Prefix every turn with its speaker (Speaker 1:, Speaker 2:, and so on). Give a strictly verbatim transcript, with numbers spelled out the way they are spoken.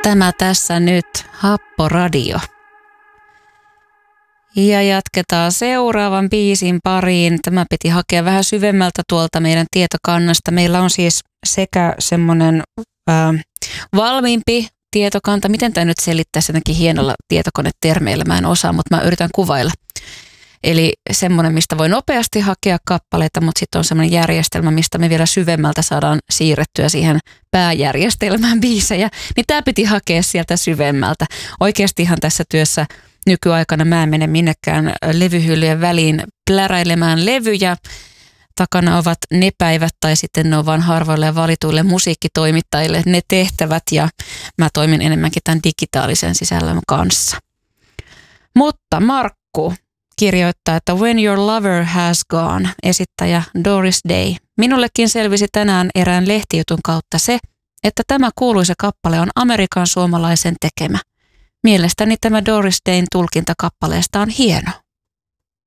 Speaker 1: Tämä tässä nyt, Happoradio. Ja jatketaan seuraavan biisin pariin. Tämä piti hakea vähän syvemmältä tuolta meidän tietokannasta. Meillä on siis sekä semmoinen äh, valmiimpi tietokanta. Miten tämä nyt selittäisi jotenkin hienolla tietokonetermeillä? Mä en osaa, mutta mä yritän kuvailla. Eli semmoinen, mistä voi nopeasti hakea kappaleita, mutta sitten on semmoinen järjestelmä, mistä me vielä syvemmältä saadaan siirrettyä siihen pääjärjestelmään biisejä. Niin tämä piti hakea sieltä syvemmältä. Oikeastihan tässä työssä nykyaikana mä en mene minnekään levyhyllyjen väliin pläräilemään levyjä. Takana ovat ne päivät tai sitten ne on vain harvoille ja valituille musiikkitoimittajille ne tehtävät ja mä toimin enemmänkin tämän digitaalisen sisällön kanssa. Mutta Markku kirjoittaa, että When Your Lover Has Gone, esittäjä Doris Day. Minullekin selvisi tänään erään lehtijutun kautta se, että tämä kuuluisa kappale on Amerikan suomalaisen tekemä. Mielestäni tämä Doris Dayn tulkinta kappaleesta on hieno.